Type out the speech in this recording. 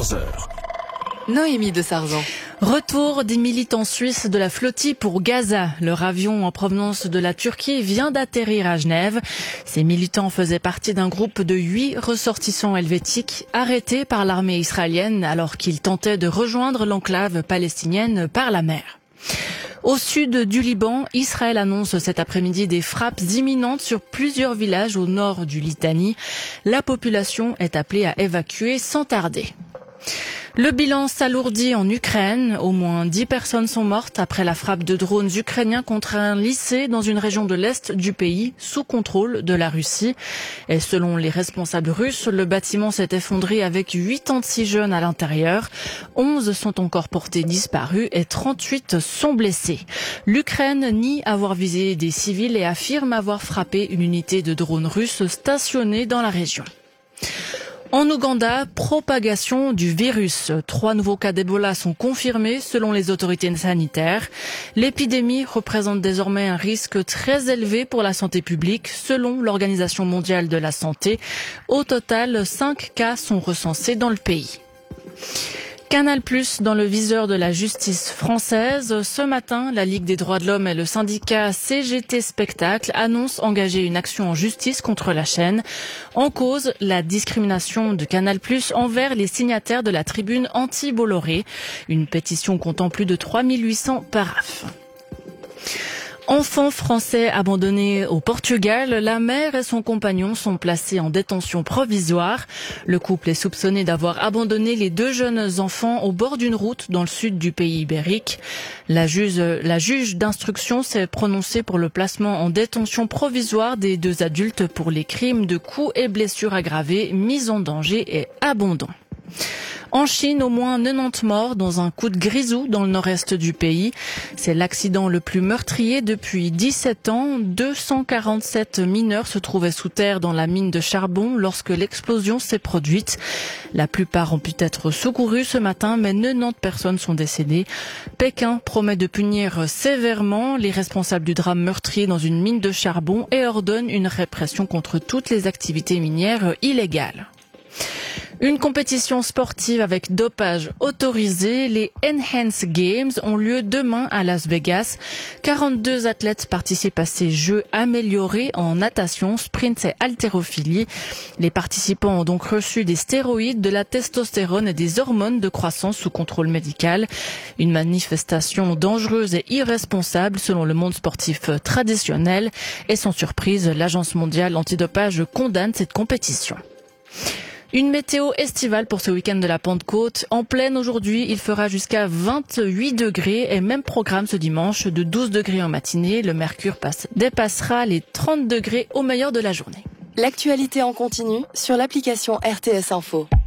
14h. Noémie de Sarzan. Retour des militants suisses de la flottille pour Gaza. Leur avion en provenance de la Turquie vient d'atterrir à Genève. Ces militants faisaient partie d'un groupe de 8 ressortissants helvétiques arrêtés par l'armée israélienne alors qu'ils tentaient de rejoindre l'enclave palestinienne par la mer. Au sud du Liban, Israël annonce cet après-midi des frappes imminentes sur plusieurs villages au nord du Litanie. La population est appelée à évacuer sans tarder. Le bilan s'alourdit en Ukraine. Au moins 10 personnes sont mortes après la frappe de drones ukrainiens contre un lycée dans une région de l'Est du pays, sous contrôle de la Russie. Et selon les responsables russes, le bâtiment s'est effondré avec 86 jeunes à l'intérieur. 11 sont encore portés disparus et 38 sont blessés. L'Ukraine nie avoir visé des civils et affirme avoir frappé une unité de drones russes stationnée dans la région. En Ouganda, propagation du virus. 3 nouveaux cas d'Ebola sont confirmés selon les autorités sanitaires. L'épidémie représente désormais un risque très élevé pour la santé publique selon l'Organisation mondiale de la santé. Au total, 5 cas sont recensés dans le pays. Canal+ dans le viseur de la justice française. Ce matin, la Ligue des droits de l'homme et le syndicat CGT Spectacle annoncent engager une action en justice contre la chaîne. En cause, la discrimination de Canal+ envers les signataires de la tribune anti-Bolloré. Une pétition comptant plus de 3800 paraphes. Enfant français abandonné au Portugal, la mère et son compagnon sont placés en détention provisoire. Le couple est soupçonné d'avoir abandonné les 2 jeunes enfants au bord d'une route dans le sud du pays ibérique. La juge d'instruction s'est prononcée pour le placement en détention provisoire des 2 adultes pour les crimes de coups et blessures aggravées, mise en danger et abandon. En Chine, au moins 90 morts dans un coup de grisou dans le nord-est du pays. C'est l'accident le plus meurtrier depuis 17 ans. 247 mineurs se trouvaient sous terre dans la mine de charbon lorsque l'explosion s'est produite. La plupart ont pu être secourus ce matin, mais 90 personnes sont décédées. Pékin promet de punir sévèrement les responsables du drame meurtrier dans une mine de charbon et ordonne une répression contre toutes les activités minières illégales. Une compétition sportive avec dopage autorisé, les Enhanced Games ont lieu demain à Las Vegas. 42 athlètes participent à ces jeux améliorés en natation, sprint et haltérophilie. Les participants ont donc reçu des stéroïdes, de la testostérone et des hormones de croissance sous contrôle médical. Une manifestation dangereuse et irresponsable selon le monde sportif traditionnel. Et sans surprise, l'Agence mondiale antidopage condamne cette compétition. Une météo estivale pour ce week-end de la Pentecôte. En pleine aujourd'hui, il fera jusqu'à 28 degrés et même programme ce dimanche de 12 degrés en matinée. Le mercure dépassera les 30 degrés au meilleur de la journée. L'actualité en continu sur l'application RTS Info.